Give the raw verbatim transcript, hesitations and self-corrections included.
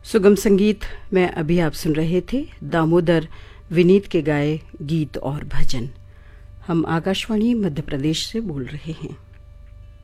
सुगम संगीत में अभी आप सुन रहे थे दामोदर विनीत के गाए गीत और भजन। हम आकाशवाणी मध्य प्रदेश से बोल रहे हैं।